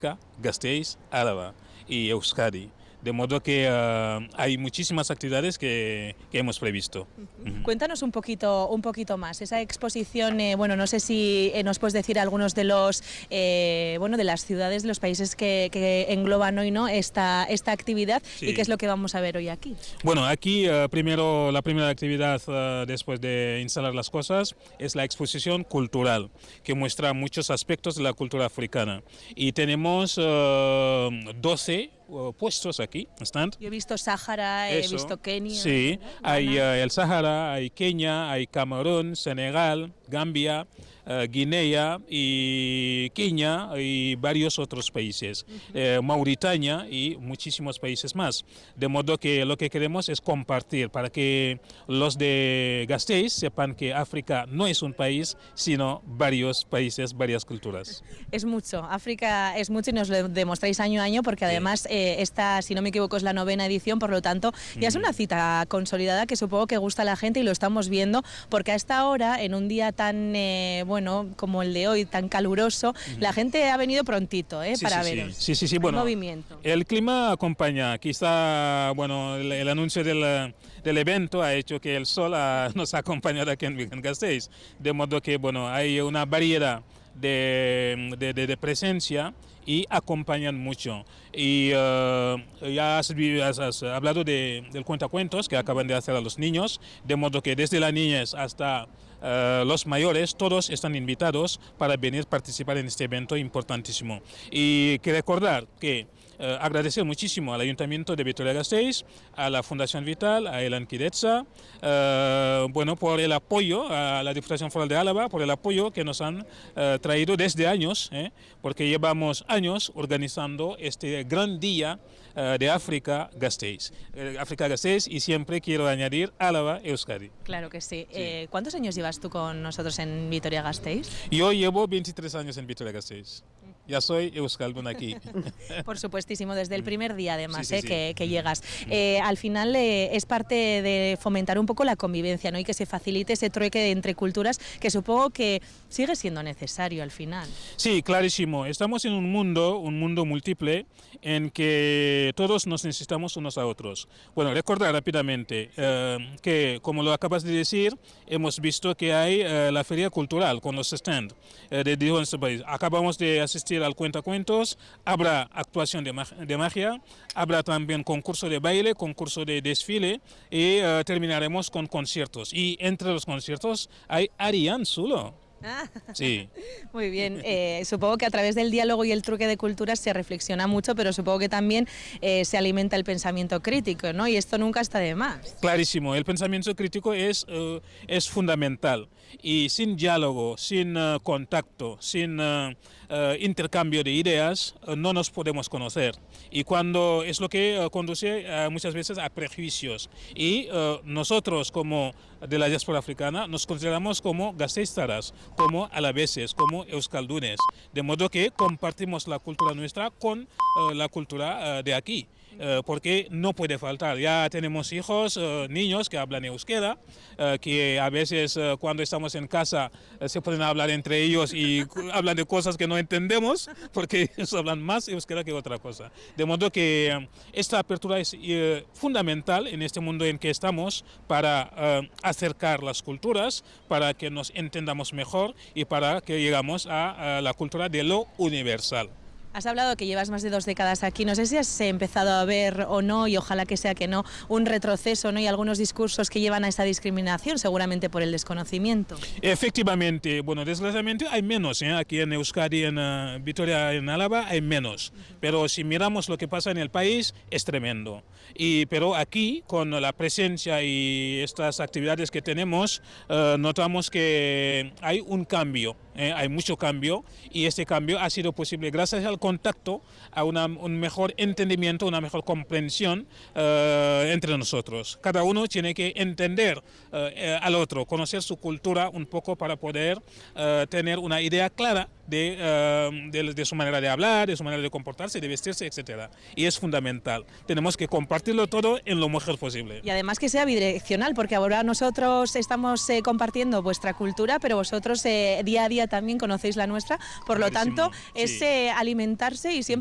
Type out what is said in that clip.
Gasteiz, Álava y Euskadi. De modo que hay muchísimas actividades que hemos previsto. Cuéntanos un poquito más. Esa exposición, bueno, no sé si nos puedes decir algunos de los, bueno, de las ciudades, de los países que engloban hoy, ¿no?, esta actividad, sí. Y qué es lo que vamos a ver hoy aquí. Bueno, aquí primero la primera actividad después de instalar las cosas es la exposición cultural, que muestra muchos aspectos de la cultura africana. Y tenemos 12 puestos aquí, stand. Yo he visto Sáhara, he visto Kenia. Sí, hay el Sáhara, hay Kenia, hay Camerún, Senegal, Gambia, Guinea y Kenia y varios otros países, Mauritania y muchísimos países más. De modo que lo que queremos es compartir para que los de Gasteiz sepan que África no es un país, sino varios países, varias culturas. Es mucho, África es mucho y nos lo demostráis año a año porque además esta, si no me equivoco, es la 9ª edición, por lo tanto ya es una cita consolidada que supongo que gusta a la gente y lo estamos viendo porque a esta hora, en un día tan bueno como el de hoy, tan caluroso, la gente ha venido prontito para veros. Sí, bueno, movimiento. El clima acompaña, quizá, bueno, el anuncio del evento ha hecho que el sol nos ha acompañado aquí en Gasteiz, de modo que, bueno, hay una variedad de presencia y acompañan mucho. Y ya has hablado del cuentacuentos que acaban de hacer a los niños, de modo que desde las niñas hasta los mayores, todos están invitados para venir a participar en este evento importantísimo. Y que recordar que agradecer muchísimo al Ayuntamiento de Vitoria-Gasteiz, a la Fundación Vital, a Elan Kidetza, bueno, por el apoyo, a la Diputación Foral de Álava, por el apoyo que nos han traído desde años, porque llevamos años organizando este gran día de África-Gasteiz. África-Gasteiz, y siempre quiero añadir Álava-Euskadi. Claro que sí. ¿Cuántos años llevas tú con nosotros en Vitoria-Gasteiz? Yo llevo 23 años en Vitoria-Gasteiz. Ya soy euskaldun aquí. Por supuestísimo, desde el primer día además que llegas. Al final es parte de fomentar un poco la convivencia, ¿no?, y que se facilite ese trueque entre culturas que supongo que sigue siendo necesario al final. Sí, clarísimo. Estamos en un mundo múltiple en que todos nos necesitamos unos a otros. Bueno, recordar rápidamente que, como lo acabas de decir, hemos visto que hay la feria cultural con los stands de diferentes países. Acabamos de asistir al cuentacuentos, habrá actuación de magia, habrá también concurso de baile, concurso de desfile y terminaremos con conciertos. Y entre los conciertos hay Arián Zulo. Sí. Muy bien, supongo que a través del diálogo y el truque de culturas se reflexiona mucho, pero supongo que también se alimenta el pensamiento crítico, ¿no? Y esto nunca está de más. Clarísimo, el pensamiento crítico es fundamental y sin diálogo, sin contacto, sin intercambio de ideas, no nos podemos conocer. Y cuando es lo que conduce muchas veces a prejuicios. Y nosotros, como de la diáspora africana, nos consideramos como gasteiztaras, como alaveses, como euskaldunes, de modo que compartimos la cultura nuestra con la cultura de aquí. Porque no puede faltar. Ya tenemos hijos, niños que hablan euskera, que a veces cuando estamos en casa se pueden hablar entre ellos y hablan de cosas que no entendemos, porque ellos hablan más euskera que otra cosa. De modo que esta apertura es fundamental en este mundo en que estamos para acercar las culturas, para que nos entendamos mejor y para que llegamos a la cultura de lo universal. Has hablado que llevas más de 2 décadas aquí, no sé si has empezado a ver o no, y ojalá que sea que no, un retroceso, ¿no?, y algunos discursos que llevan a esa discriminación, seguramente por el desconocimiento. Efectivamente, bueno, desgraciadamente hay menos, aquí en Euskadi, en Vitoria, en Álava, hay menos, pero si miramos lo que pasa en el país, es tremendo. Pero aquí, con la presencia y estas actividades que tenemos, notamos que hay un cambio. Hay mucho cambio y este cambio ha sido posible gracias al contacto, a un mejor entendimiento, una mejor comprensión entre nosotros. Cada uno tiene que entender al otro, conocer su cultura un poco para poder tener una idea clara de su manera de hablar, de su manera de comportarse, de vestirse, etc. Y es fundamental. Tenemos que compartirlo todo en lo mejor posible. Y además que sea bidireccional, porque ahora nosotros estamos compartiendo vuestra cultura, pero vosotros día a día suya también, conocéis la nuestra, por lo Clarísimo, tanto sí. es alimentarse y siempre